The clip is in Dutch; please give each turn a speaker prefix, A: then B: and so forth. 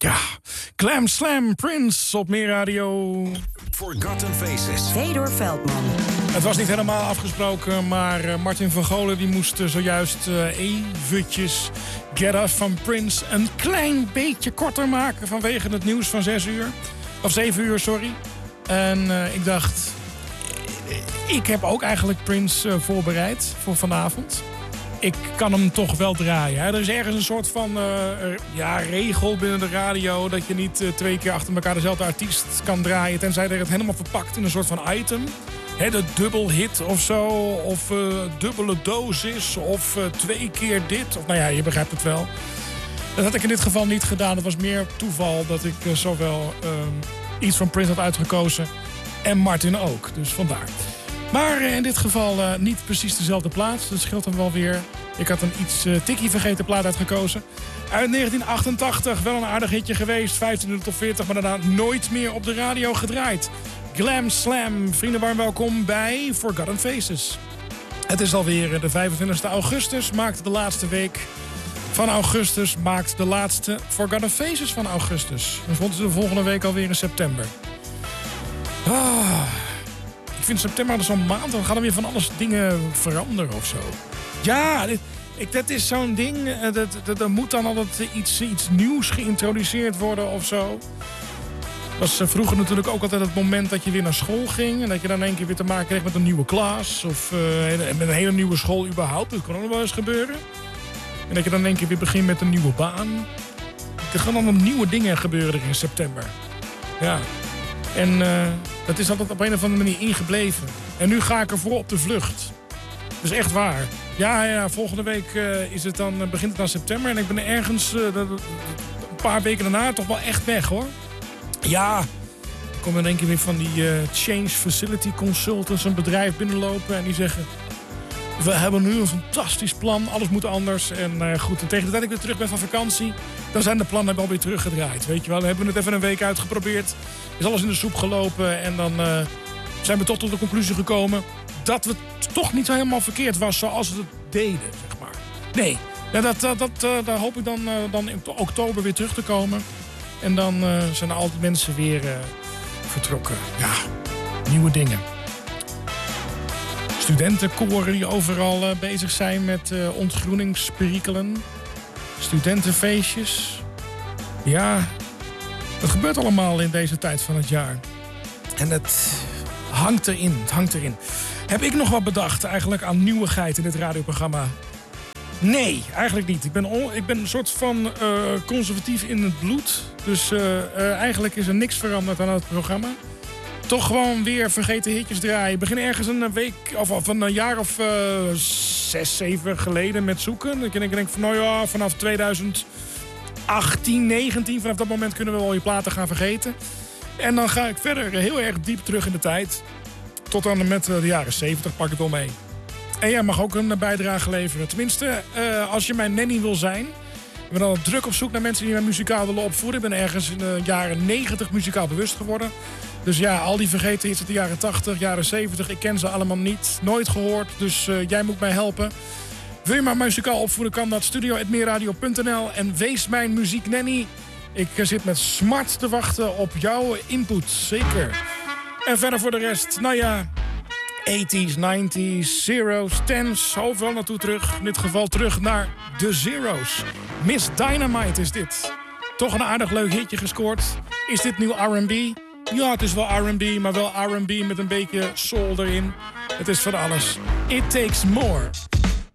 A: Ja, Glam Slam Prince op Meer Radio.
B: Forgotten Faces.
C: Fedor Veldman.
A: Het was niet helemaal afgesproken, maar Martin van Golen die moest zojuist eventjes Get Up van Prince een klein beetje korter maken vanwege het nieuws van 6 uur. Of 7 uur, sorry. En ik dacht, ik heb ook eigenlijk Prince voorbereid voor vanavond. Ik kan hem toch wel draaien. Hè? Er is ergens een soort van regel binnen de radio dat je niet 2 keer achter elkaar dezelfde artiest kan draaien, tenzij er het helemaal verpakt in een soort van item. Hè, de dubbel hit of zo, of dubbele dosis, of 2 keer dit. Of nou ja, je begrijpt het wel. Dat had ik in dit geval niet gedaan. Het was meer toeval dat ik zowel iets van Prince had uitgekozen en Martin ook. Dus vandaar. Maar in dit geval niet precies dezelfde plaats. Dat scheelt dan wel weer. Ik had een iets tikkie vergeten plaat uitgekozen. Uit 1988. Wel een aardig hitje geweest. 15 tot 40. Maar daarna nooit meer op de radio gedraaid. Glam Slam. Vrienden, warm welkom bij Forgotten Faces. Het is alweer de 25e augustus. Maakt de laatste week van augustus. Maakt de laatste Forgotten Faces van augustus. Dan is de volgende week alweer in september. Ik vind september zo'n maand, dan gaan er weer van alles dingen veranderen of zo. Ja, dat is zo'n ding. Er moet dan altijd iets nieuws geïntroduceerd worden of zo. Dat was vroeger natuurlijk ook altijd het moment dat je weer naar school ging. En dat je dan in één keer weer te maken kreeg met een nieuwe klas. Of met een hele nieuwe school überhaupt. Dat kan ook nog wel eens gebeuren. En dat je dan in één keer weer begint met een nieuwe baan. Er gaan allemaal nieuwe dingen gebeuren er in september. Ja. En dat is altijd op een of andere manier ingebleven. En nu ga ik ervoor op de vlucht. Dus echt waar. Ja, volgende week begint het dan september. En ik ben ergens een paar weken daarna toch wel echt weg, hoor. Ja, er komen in één keer weer van die Change Facility Consultants een bedrijf binnenlopen. En die zeggen, we hebben nu een fantastisch plan. Alles moet anders. En goed, en tegen de tijd dat ik weer terug ben van vakantie, dan zijn de plannen wel weer teruggedraaid. Weet je wel, dan hebben we het even een week uitgeprobeerd. Is alles in de soep gelopen. En dan zijn we toch tot de conclusie gekomen dat het toch niet zo helemaal verkeerd was zoals we het deden, zeg maar. Nee, daar hoop ik dan in oktober weer terug te komen. En dan zijn al die mensen weer vertrokken. Ja, nieuwe dingen. Studentenkoren die overal bezig zijn met ontgroeningsperikelen. Studentenfeestjes. Ja, dat gebeurt allemaal in deze tijd van het jaar. En het hangt erin. Heb ik nog wat bedacht eigenlijk aan nieuwigheid in dit radioprogramma? Nee, eigenlijk niet. Ik ben een soort van conservatief in het bloed. Dus eigenlijk is er niks veranderd aan het programma. Toch gewoon weer vergeten hitjes draaien. Ik begin ergens een week of een jaar of 6, 7 geleden met zoeken. Ik denk van nou ja, vanaf 2018, 19, vanaf dat moment kunnen we wel je platen gaan vergeten. En dan ga ik verder heel erg diep terug in de tijd. Tot aan en met de jaren 70 pak ik wel mee. En jij mag ook een bijdrage leveren. Tenminste, als je mijn nanny wil zijn. Ik ben al druk op zoek naar mensen die mij muzikaal willen opvoeden. Ik ben ergens in de jaren 90 muzikaal bewust geworden. Dus ja, al die vergeten hits uit de jaren 80, jaren 70. Ik ken ze allemaal niet. Nooit gehoord. Dus jij moet mij helpen. Wil je maar muzikaal opvoeden, kan dat. studio@meerradio.nl. En wees mijn muzieknanny. Ik zit met smart te wachten op jouw input. Zeker. En verder voor de rest, nou ja, 80s, 90s, zeros, 10s, overal naartoe terug. In dit geval terug naar de zeros. Miss Dynamite is dit. Toch een aardig leuk hitje gescoord. Is dit nieuw R&B? Ja, het is wel R&B, maar wel R&B met een beetje soul erin. Het is van alles. It Takes More.